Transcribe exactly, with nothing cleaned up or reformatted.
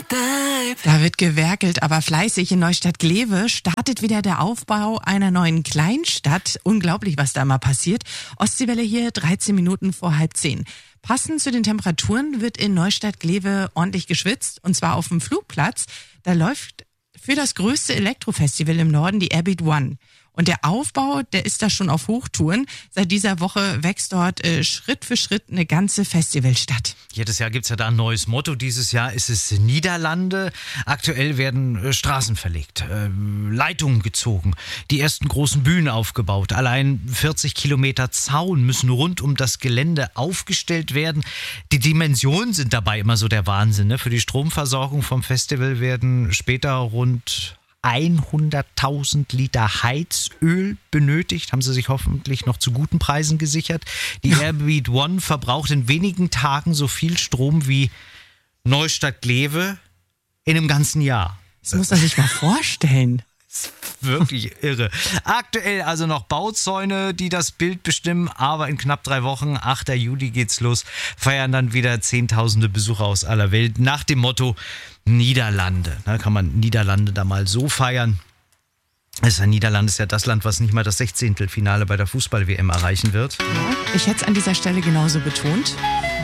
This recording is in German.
Da wird gewerkelt, aber fleißig. In Neustadt-Glewe startet wieder der Aufbau einer neuen Kleinstadt. Unglaublich, was da mal passiert. Ostseewelle hier, dreizehn Minuten vor halb zehn. Passend zu den Temperaturen wird in Neustadt-Glewe ordentlich geschwitzt, und zwar auf dem Flugplatz. Da läuft für das größte Elektrofestival im Norden die Airbeat One. Und der Aufbau, der ist da schon auf Hochtouren. Seit dieser Woche wächst dort äh, Schritt für Schritt eine ganze Festivalstadt. Jedes Jahr gibt's ja da ein neues Motto. Dieses Jahr ist es Niederlande. Aktuell werden äh, Straßen verlegt, äh, Leitungen gezogen, die ersten großen Bühnen aufgebaut. Allein vierzig Kilometer Zaun müssen rund um das Gelände aufgestellt werden. Die Dimensionen sind dabei immer so der Wahnsinn, ne? Für die Stromversorgung vom Festival werden später rund hunderttausend Liter Heizöl benötigt, haben sie sich hoffentlich noch zu guten Preisen gesichert. Die ja. Airbeat One verbraucht in wenigen Tagen so viel Strom wie Neustadt-Glewe in einem ganzen Jahr. Das muss man sich mal vorstellen. Das ist wirklich irre. Aktuell also noch Bauzäune, die das Bild bestimmen, aber in knapp drei Wochen, achter Juli geht's los, feiern dann wieder Zehntausende Besucher aus aller Welt nach dem Motto Niederlande. Da kann man Niederlande da mal so feiern. Das Niederlande ist ja das Land, was nicht mal das Sechzehntelfinale bei der Fußball-W M erreichen wird. Ich hätte es an dieser Stelle genauso betont.